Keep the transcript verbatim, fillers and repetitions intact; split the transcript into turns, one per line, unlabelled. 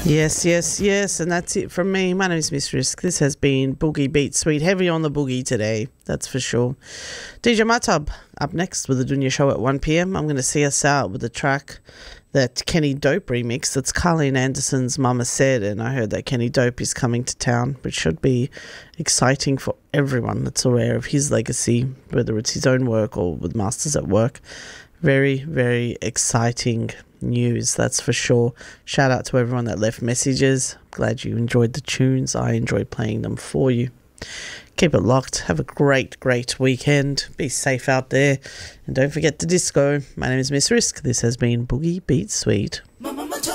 Yes, yes, yes, and that's it from me. My name is Miss Risk. This has been Boogie Beat Sweet. Heavy on the boogie today, that's for sure. D J Matub up next with the Dunya Show at one p.m. I'm going to see us out with a track that Kenny Dope remixed. That's Carleen Anderson's Mama Said, and I heard that Kenny Dope is coming to town, which should be exciting for everyone that's aware of his legacy, whether it's his own work or with Masters at Work. Very, very exciting news, that's for sure. Shout out to everyone that left messages. Glad you enjoyed the tunes. I enjoyed playing them for you. Keep it locked. Have a great, great weekend. Be safe out there. And don't forget to disco. My name is Miss Risk. This has been Boogie Beat Sweet.